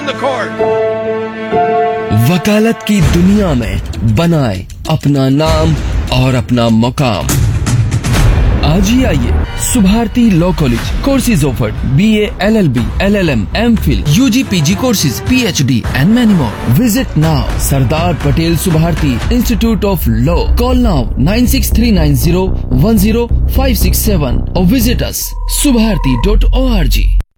वकालत की दुनिया में बनाए अपना नाम और अपना मुकाम। आज ही आइए Subharti law college. Courses offered BA, LLB, LLM, MPhil, UG, PG courses, PhD and many more. Visit now Sardar Patel Subharti Institute of Law. Call now 96390 10567 or visit us subharti.org.